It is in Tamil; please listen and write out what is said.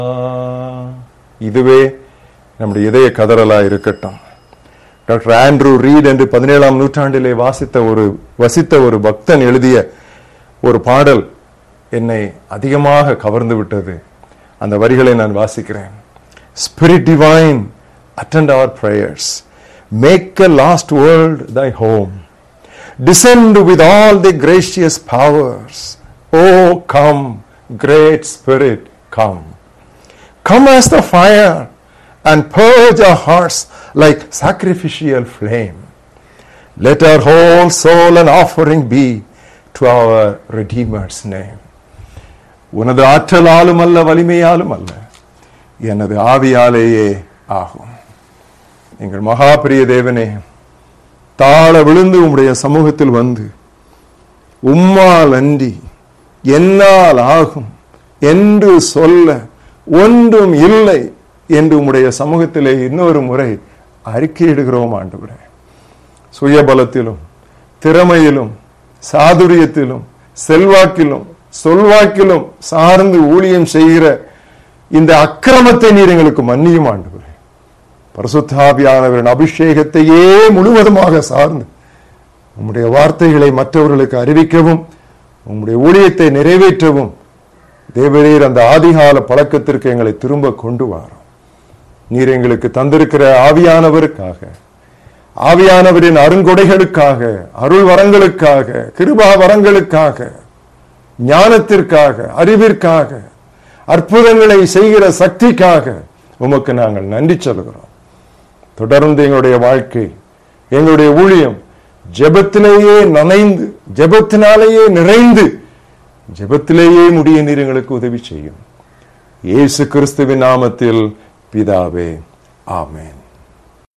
இதுவே நம்முடைய இதய கதறலா இருக்கட்டும். டாக்டர் ஆண்ட்ரூ ரீட் என்று 17ஆம் நூற்றாண்டிலே வசித்த ஒரு பக்தன் எழுதிய ஒரு பாடல் என்னை அதிகமாக கவர்ந்து விட்டது. அந்த வரிகளை நான் வாசிக்கிறேன். Spirit divine, attend our prayers. Make a lost world thy home. Descend with all the gracious powers. Oh, come, great Spirit, come. Come as the fire and purge our hearts like sacrificial flame. Let our whole soul an offering be to our Redeemer's name. உனது ஆற்றலாலும் அல்ல, வலிமையாலும் அல்ல, எனது ஆவியாலேயே ஆகும். எங்கள் மகாபிரிய தேவனே, தாழ விழுந்து உம்முடைய சமூகத்தில் வந்து உம்மால் அன்றி என்னால் ஆகும் என்று சொல்ல ஒன்றும் இல்லை என்று உம்முடைய சமூகத்திலே இன்னொரு முறை அறிக்கையிடுகிறோம் ஆண்டவரே. சுயபலத்திலும் திறமையிலும் சாதுரியத்திலும் செல்வாக்கிலும் சொல்வாக்கிலும் சார்ந்து ஊழியம் செய்கிற இந்த அக்கிரமத்தை நீர் எங்களுக்கு மன்னியும் ஆண்டவரே. பரிசுத்த ஆவியானவரின் அபிஷேகத்தையே முழுவதுமாக சார்ந்து உம்முடைய வார்த்தைகளை மற்றவர்களுக்கு அறிவிக்கவும் உம்முடைய ஊழியத்தை நிறைவேற்றவும் தேவரீர் அந்த ஆதிகால பழக்கத்திற்கு எங்களை திரும்ப கொண்டு வாரும். நீர் எங்களுக்கு தந்திருக்கிற ஆவியானவருக்காக, ஆவியானவரின் அருங்கொடைகளுக்காக, அருள் வரங்களுக்காக, கிருபா வரங்களுக்காக, ஞானத்திற்காக, அறிவிற்காக, அற்புதங்களை செய்கிற சக்திக்காக உமக்கு நாங்கள் நன்றி சொல்கிறோம். தொடர்ந்து எங்களுடைய வாழ்க்கை, எங்களுடைய ஊழியம் ஜெபத்திலேயே நனைந்து, ஜெபத்தினாலேயே நிறைந்து, ஜெபத்திலேயே முடிய நீர் எங்களுக்கு உதவி செய்யும். இயேசு கிறிஸ்துவின் நாமத்தில் பிதாவே, ஆமென்.